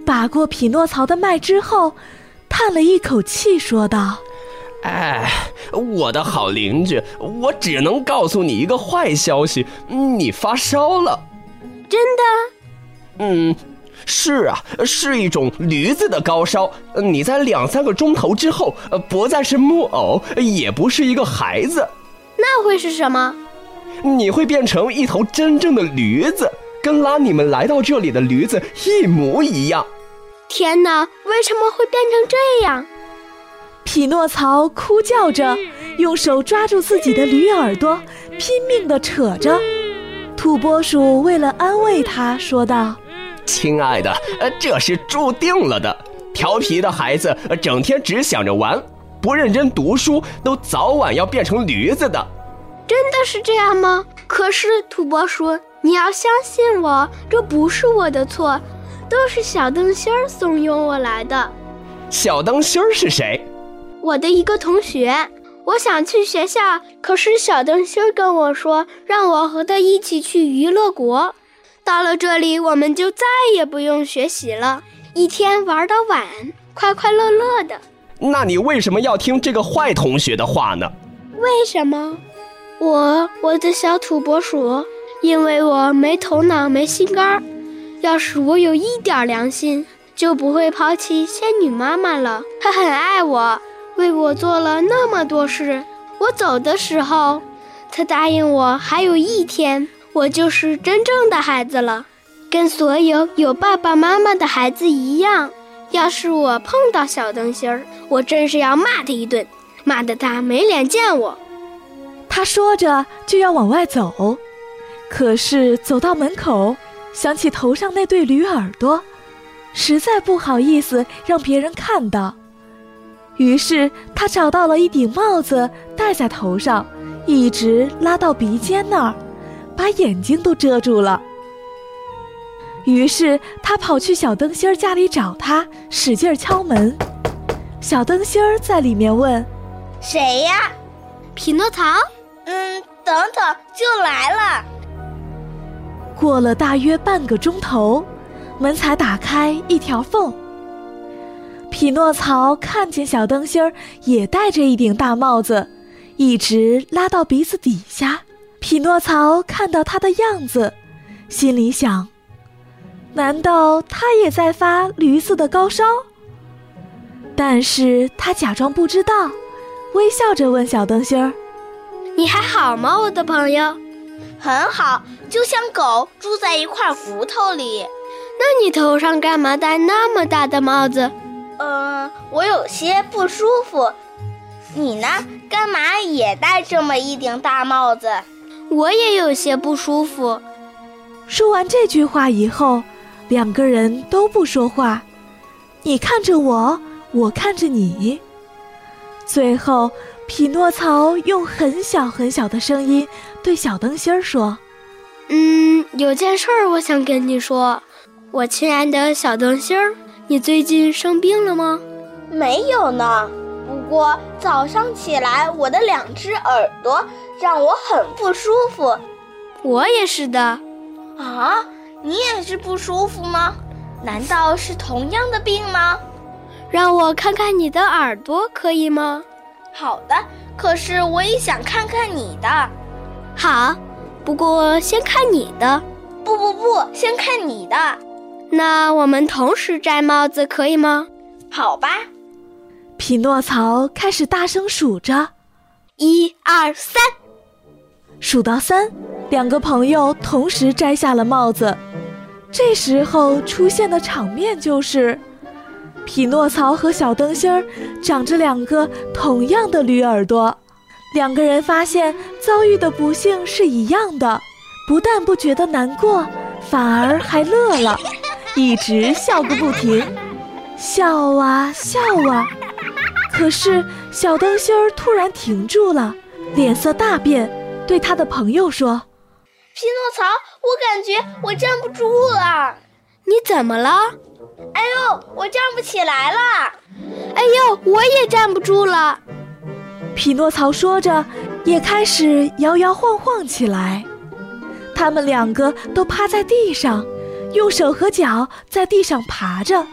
把过匹诺曹的脉之后，叹了一口气说道： 我的好邻居，我只能告诉你一个坏消息，你发烧了。 真的？ 是啊，是一种驴子的高烧。你在2-3个钟头之后，不再是木偶，也不是一个孩子。 那会是什么？ 你会变成一头真正的驴子，跟拉你们来到这里的驴子一模一样。 天哪，为什么会变成这样？ 匹诺曹哭叫着，用手抓住自己的驴耳朵，拼命地扯着。土拨鼠为了安慰他说道： 亲爱的，这是注定了的。调皮的孩子整天只想着玩，不认真读书，都早晚要变成驴子的。 真的是这样吗？可是土拨鼠，你要相信我，这不是我的错，都是小灯芯儿怂恿我来的。 小灯芯儿是谁？ 我的一个同学。我想去学校，可是小灯芯儿跟我说，让我和他一起去娱乐国。到了这里，我们就再也不用学习了，一天玩到晚，快快乐乐的。 那你为什么要听这个坏同学的话呢？ 为什么？我的小土拨鼠，因为我没头脑没心肝，要是我有一点良心，就不会抛弃仙女妈妈了。她很爱我，为我做了那么多事。我走的时候，她答应我还有1天，我就是真正的孩子了，跟所有爸爸妈妈的孩子一样。要是我碰到小灯芯儿，我真是要骂他一顿，骂得他没脸见我。 他说着就要往外走，可是走到门口，想起头上那对驴耳朵，实在不好意思让别人看到，于是他找到了一顶帽子戴在头上，一直拉到鼻尖那儿，把眼睛都遮住了。于是他跑去小灯芯儿家里找他，使劲敲门。小灯芯儿在里面问： 谁呀？ 匹诺曹。 等等，就来了。 过了大约半个钟头，门才打开一条缝。匹诺曹看见小灯芯儿也戴着一顶大帽子，一直拉到鼻子底下。匹诺曹看到他的样子，心里想：难道他也在发驴子的高烧？但是他假装不知道，微笑着问小灯芯儿： 你还好吗，我的朋友？ 很好，就像狗住在一块骨头里。 那你头上干嘛戴那么大的帽子？ 我有些不舒服。你呢？干嘛也戴这么一顶大帽子？ 我也有些不舒服。 说完这句话以后，两个人都不说话，你看着我，我看着你。最后匹诺曹用很小很小的声音对小灯芯儿说： 有件事儿我想跟你说，我亲爱的小灯芯儿，你最近生病了吗？ 没有呢，不过早上起来我的2只耳朵让我很不舒服。 我也是的。 啊，你也是不舒服吗？难道是同样的病吗？ 让我看看你的耳朵可以吗？ 好的，可是我也想看看你的。 好，不过先看你的。 不，先看你的。 那我们同时摘帽子可以吗？ 好吧。 匹诺曹开始大声数着 ，1、2、3。 数到3，两个朋友同时摘下了帽子。这时候出现的场面就是匹诺曹和小灯芯儿长着2个同样的驴耳朵，两个人发现遭遇的不幸是一样的，不但不觉得难过，反而还乐了，一直笑个不停，笑啊笑啊。可是小灯芯儿突然停住了，脸色大变，对他的朋友说： 匹诺曹，我感觉我站不住了。 你怎么了？ 哎呦，我站不起来了。 哎呦，我也站不住了。 匹诺曹说着也开始摇摇晃晃起来。他们2个都趴在地上，用手和脚在地上爬着。